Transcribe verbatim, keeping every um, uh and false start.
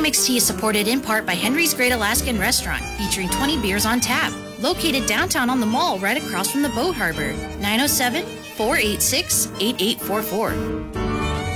Mix Tea is supported in part by Henry's Great Alaskan Restaurant, featuring twenty beers on tap. Located downtown on the mall right across from the boat harbor. nine oh seven, four eight six, eight eight four four.